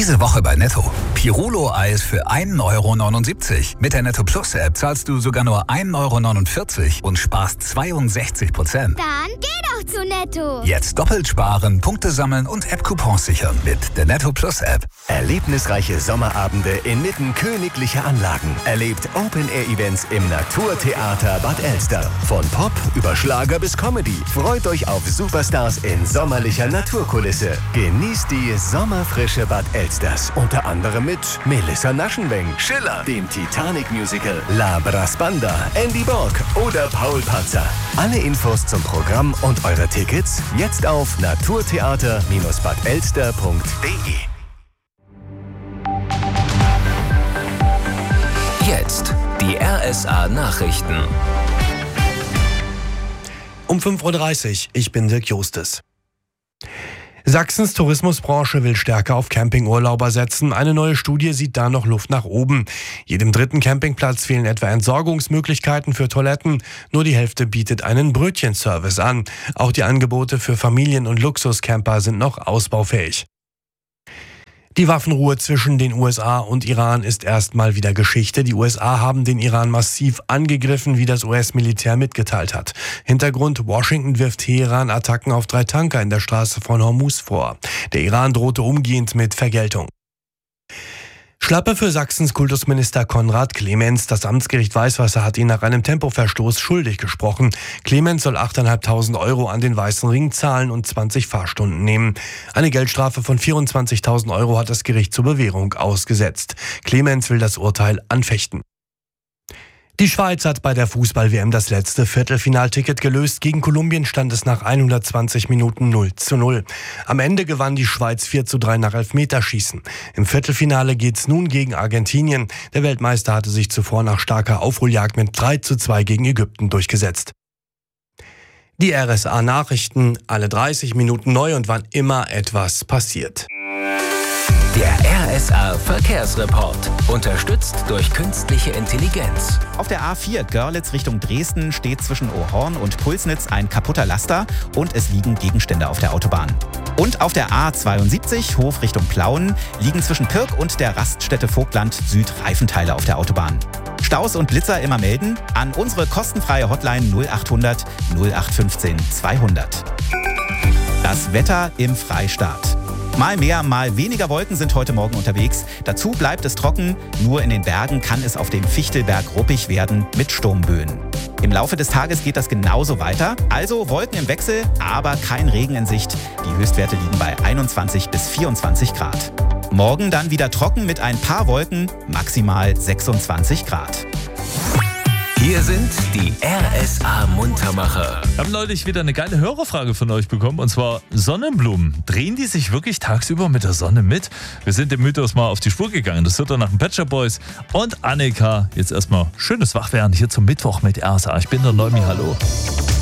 Diese Woche bei Netto. Pirulo-Eis für 1,79 €. Mit der Netto Plus App zahlst du sogar nur 1,49 € und sparst 62%. Dann geh doch zu Netto. Jetzt doppelt sparen, Punkte sammeln und App-Coupons sichern mit der Netto Plus App. Erlebnisreiche Sommerabende inmitten königlicher Anlagen. Erlebt Open-Air-Events im Naturtheater Bad Elster. Von Pop über Schlager bis Comedy. Freut euch auf Superstars in sommerlicher Naturkulisse. Genießt die sommerfrische Bad Elsters. Unter anderem mit Melissa Naschenweng, Schiller, dem Titanic-Musical, La Brasbanda, Andy Borg oder Paul Panzer. Alle Infos zum Programm und eure Tickets jetzt auf naturtheater-badelster.de. Jetzt die RSA Nachrichten. Um 5:30 Uhr, ich bin Dirk Justes. Sachsens Tourismusbranche will stärker auf Campingurlauber setzen. Eine neue Studie sieht da noch Luft nach oben. Jedem dritten Campingplatz fehlen etwa Entsorgungsmöglichkeiten für Toiletten. Nur die Hälfte bietet einen Brötchenservice an. Auch die Angebote für Familien- und Luxuscamper sind noch ausbaufähig. Die Waffenruhe zwischen den USA und Iran ist erstmal wieder Geschichte. Die USA haben den Iran massiv angegriffen, wie das US-Militär mitgeteilt hat. Hintergrund: Washington wirft Teheran Attacken auf 3 Tanker in der Straße von Hormuz vor. Der Iran drohte umgehend mit Vergeltung. Schlappe für Sachsens Kultusminister Konrad Clemens. Das Amtsgericht Weißwasser hat ihn nach einem Tempoverstoß schuldig gesprochen. Clemens soll 8.500 € an den Weißen Ring zahlen und 20 Fahrstunden nehmen. Eine Geldstrafe von 24.000 € hat das Gericht zur Bewährung ausgesetzt. Clemens will das Urteil anfechten. Die Schweiz hat bei der Fußball-WM das letzte Viertelfinalticket gelöst. Gegen Kolumbien stand es nach 120 Minuten 0:0. Am Ende gewann die Schweiz 4:3 nach Elfmeterschießen. Im Viertelfinale geht's nun gegen Argentinien. Der Weltmeister hatte sich zuvor nach starker Aufholjagd mit 3:2 gegen Ägypten durchgesetzt. Die RSA-Nachrichten, alle 30 Minuten neu und wann immer etwas passiert. Der RSA Verkehrsreport. Unterstützt durch künstliche Intelligenz. Auf der A4 Görlitz Richtung Dresden steht zwischen Ohorn und Pulsnitz ein kaputter Laster und es liegen Gegenstände auf der Autobahn. Und auf der A72 Hof Richtung Plauen liegen zwischen Pirk und der Raststätte Vogtland Süd Reifenteile auf der Autobahn. Staus und Blitzer immer melden an unsere kostenfreie Hotline 0800 0815 200. Das Wetter im Freistaat. Mal mehr, mal weniger Wolken sind heute Morgen unterwegs. Dazu bleibt es trocken. Nur in den Bergen kann es auf dem Fichtelberg ruppig werden mit Sturmböen. Im Laufe des Tages geht das genauso weiter. Also Wolken im Wechsel, aber kein Regen in Sicht. Die Höchstwerte liegen bei 21 bis 24 Grad. Morgen dann wieder trocken mit ein paar Wolken, maximal 26 Grad. Hier sind die RSA-Muntermacher. Wir haben neulich wieder eine geile Hörerfrage von euch bekommen, und zwar Sonnenblumen. Drehen die sich wirklich tagsüber mit der Sonne mit? Wir sind dem Mythos mal auf die Spur gegangen. Das hört ihr nach den Pet Shop Boys und Annika. Jetzt erstmal schönes Wachwerden hier zum Mittwoch mit RSA. Ich bin der Neumi, hallo.